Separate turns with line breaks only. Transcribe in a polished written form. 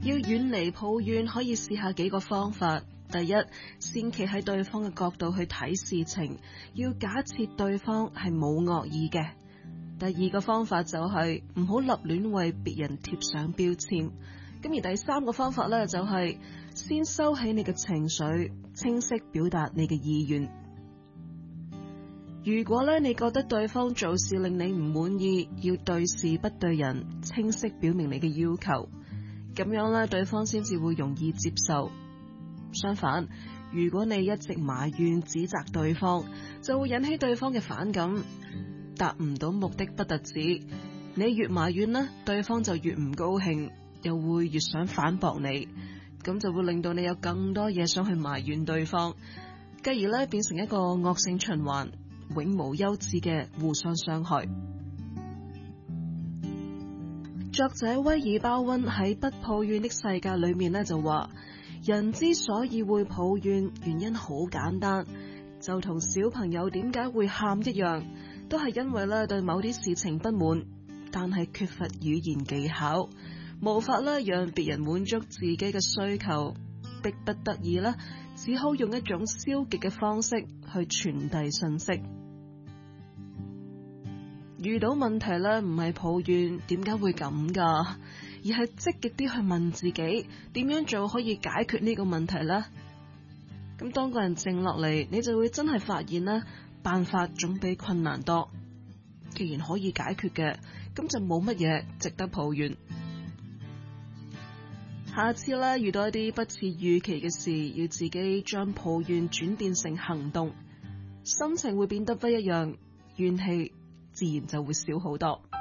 要遠離抱怨，可以試下幾個方法。第一，先企喺對方嘅角度去睇事情，要假設對方係冇惡意嘅。第二個方法就係唔好立亂為別人貼上標籤。咁而第三個方法呢，就係先收起你嘅情緒，清晰表達你嘅意願。如果你覺得對方做事令你唔滿意，要對事不對人，清晰表明你嘅要求，咁樣對方先至會容易接受。相反，如果你一直埋怨指責對方，就會引起對方嘅反感，達唔到目的不特止，你越埋怨對方就越唔高興，又會越想反駁你，咁就會令到你有更多嘢想去埋怨對方，繼而變成一個惡性循環，永無休止嘅互相傷害。作者威爾鮑溫喺《不抱怨的世界》裏面就話，人之所以會抱怨，原因好簡單，就同小朋友點解會喊一樣，都係因為對某啲事情不滿，但係缺乏語言技巧，無法讓別人滿足自己嘅需求，迫不得已只好用一種消極嘅方式去傳遞信息。遇到問題唔係抱怨點解會咁噶，而係積極啲去問自己點樣做可以解決呢個問題呢？咁當個人靜落嚟，你就會真係發現辦法總比困難多。既然可以解決嘅，咁就冇乜嘢值得抱怨。下次遇到一啲不似預期嘅事，要自己將抱怨轉變成行動，心情會變得不一樣，怨氣自然就會少好多。